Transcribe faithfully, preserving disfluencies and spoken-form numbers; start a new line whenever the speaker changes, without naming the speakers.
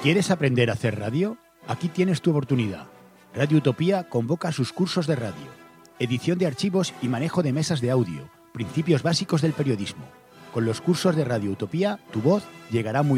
¿Quieres aprender a hacer radio? Aquí tienes tu oportunidad. Radio Utopía convoca sus cursos de radio, edición de archivos y manejo de mesas de audio, principios básicos del periodismo. Con los cursos de Radio Utopía, tu voz llegará muy